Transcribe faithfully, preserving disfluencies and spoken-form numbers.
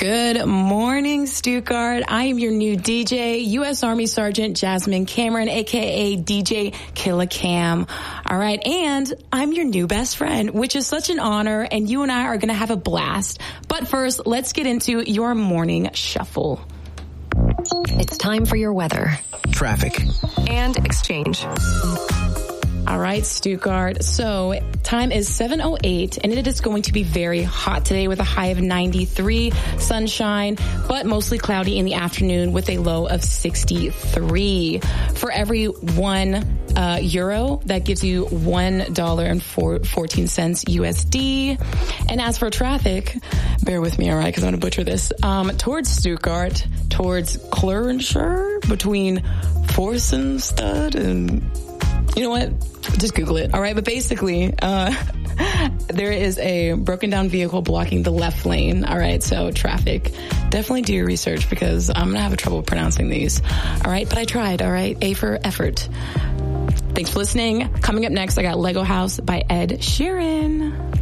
Good morning, Stuttgart. I am your new D J, U S Army Sergeant Jasmine Cameron, a k a. D J Killa Cam. All right, and I'm your new best friend, which is such an honor, and you and I are going to have a blast. But first, let's get into your morning shuffle. It's time for your weather, traffic, and exchange. All right, Stuttgart. So time is seven oh eight, and it is going to be very hot today with a high of ninety-three, sunshine, but mostly cloudy in the afternoon with a low of sixty-three. For every one uh, euro, that gives you one dollar and fourteen cents U S D. And as for traffic, bear with me, all right, because I'm going to butcher this. Um, towards Stuttgart, towards Klörenschur, between Forsenstad and... You know what? Just Google it. All right. But basically, uh, there is a broken down vehicle blocking the left lane. All right. So traffic, definitely do your research because I'm going to have trouble pronouncing these. All right. But I tried. All right. A for effort. Thanks for listening. Coming up next, I got Lego House by Ed Sheeran.